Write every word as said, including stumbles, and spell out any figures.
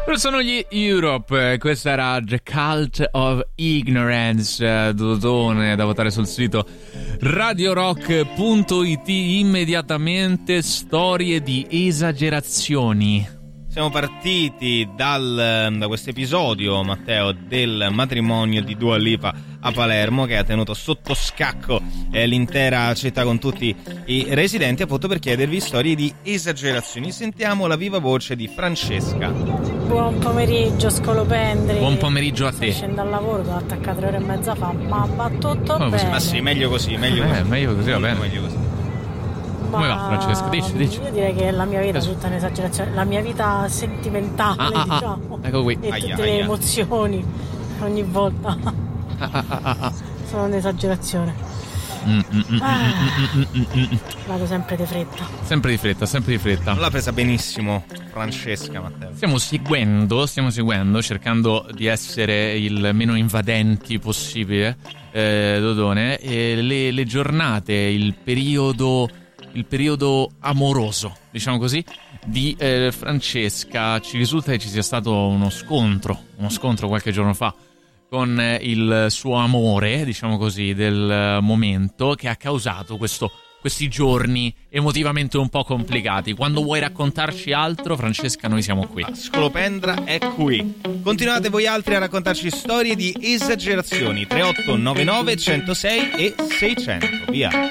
Sono gli Europe, questa era The Cult of Ignorance, Dodone, da votare sul sito radio rock punto it. Immediatamente storie di esagerazioni. Siamo partiti dal, da questo episodio, Matteo, del matrimonio di Dua Lipa a Palermo, che ha tenuto sotto scacco eh, l'intera città con tutti i residenti, appunto per chiedervi storie di esagerazioni. Sentiamo la viva voce di Francesca. Buon pomeriggio Scolopendri. Buon pomeriggio a te. Scendo al lavoro, devo attaccare tre ore e mezza fa, ma va tutto ma bene. Ma sì, meglio così, meglio eh, così. meglio così, va bene. Meglio così. Come va, Francesca? Dici, dici. Io direi che la mia vita è tutta un'esagerazione, la mia vita sentimentale, ah, ah, diciamo. Ah, ecco qui. E aia, tutte aia. le emozioni ogni volta Ah, ah, ah, ah. sono un'esagerazione. Mm, mm, mm, Ah, mm, mm, mm, mm. vado sempre di fretta. Sempre di fretta, sempre di fretta. Non l'ha presa benissimo Francesca, Matteo. Stiamo seguendo, stiamo seguendo, cercando di essere il meno invadenti possibile, eh, Dodone, e le, le giornate, il periodo, il periodo amoroso, diciamo così, di eh, Francesca. Ci risulta che ci sia stato uno scontro, uno scontro qualche giorno fa con eh, il suo amore, diciamo così, del momento, che ha causato questo questi giorni emotivamente un po' complicati. Quando vuoi raccontarci altro, Francesca, noi siamo qui. Scolopendra è qui. Continuate voi altri a raccontarci storie di esagerazioni. Tre otto nove nove centosei e seicento. Via.